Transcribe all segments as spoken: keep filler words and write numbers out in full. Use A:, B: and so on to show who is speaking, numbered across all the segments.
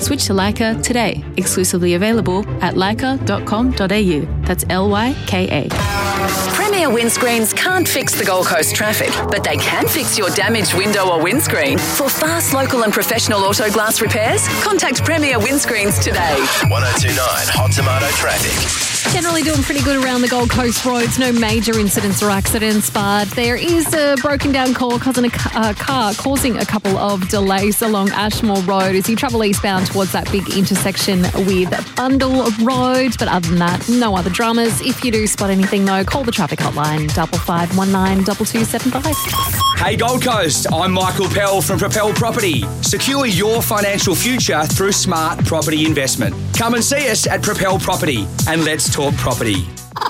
A: Switch to Leica today. Exclusively available at leica dot com dot a u. That's L Y K A.
B: Premier Windscreens can't fix the Gold Coast traffic, but they can fix your damaged window or windscreen. For fast, local and professional auto glass repairs, contact Premier Windscreens today.
C: one oh two point nine Hot Tomato Traffic.
D: Generally doing pretty good around the Gold Coast roads. No major incidents or accidents, but there is a broken down car causing a uh, car causing a couple of delays along Ashmore Road as you travel eastbound towards that big intersection with Bundle Road. But other than that, no other dramas. If you do spot anything though, call the traffic hotline double five one nine double two seven five.
E: Hey Gold Coast, I'm Michael Pell from Propel Property. Secure your financial future through smart property investment. Come and see us at Propel Property and let's talk property.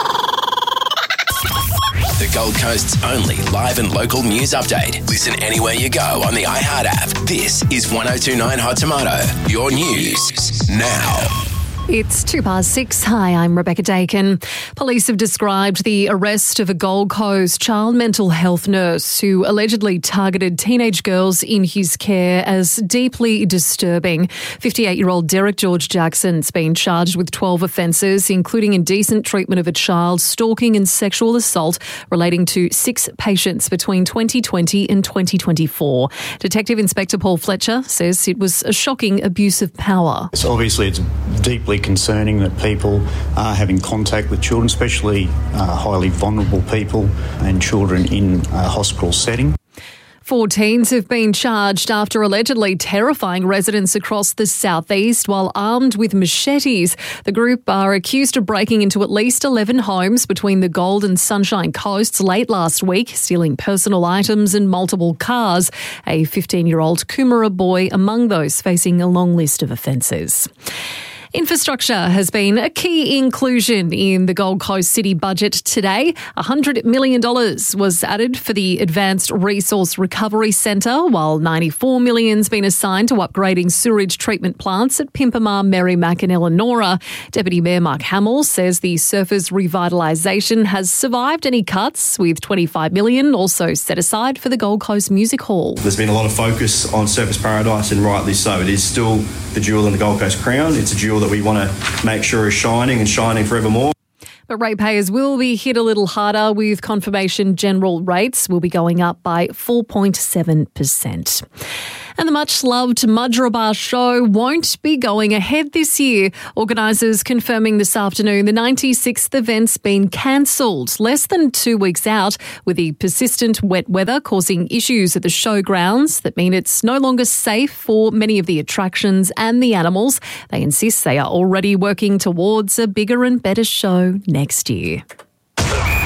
C: The Gold Coast's only live and local news update. Listen anywhere you go on the iHeart app. This is one oh two point nine Hot Tomato. Your news now.
D: It's two past six. Hi, I'm Rebecca Dakin. Police have described the arrest of a Gold Coast child mental health nurse who allegedly targeted teenage girls in his care as deeply disturbing. fifty-eight-year-old Derek George Jackson's been charged with twelve offences, including indecent treatment of a child, stalking and sexual assault relating to six patients between twenty twenty and twenty twenty-four. Detective Inspector Paul Fletcher says it was a shocking abuse of power.
F: So obviously it's deeply concerning that people are having contact with children, especially uh, highly vulnerable people and children in a hospital setting.
D: Four teens have been charged after allegedly terrifying residents across the southeast while armed with machetes. The group are accused of breaking into at least eleven homes between the Gold and Sunshine Coasts late last week, stealing personal items and multiple cars. A fifteen-year-old Coomera boy among those facing a long list of offences. Infrastructure has been a key inclusion in the Gold Coast City budget today. one hundred million dollars was added for the Advanced Resource Recovery Centre, while ninety-four million dollars has been assigned to upgrading sewage treatment plants at Pimpamar, Merrimack and Eleanora. Deputy Mayor Mark Hamill says the surface revitalisation has survived any cuts, with twenty-five million dollars also set aside for the Gold Coast Music Hall.
G: There's been a lot of focus on Surfers Paradise, and rightly so. It is still the jewel in the Gold Coast crown. It's a jewel that we want to make sure is shining and shining forevermore.
D: But ratepayers will be hit a little harder, with confirmation general rates will be going up by four point seven percent. And the much-loved Mudgeeraba show won't be going ahead this year. Organisers confirming this afternoon the ninety-sixth event's been cancelled, less than two weeks out, with the persistent wet weather causing issues at the showgrounds that mean it's no longer safe for many of the attractions and the animals. They insist they are already working towards a bigger and better show next year.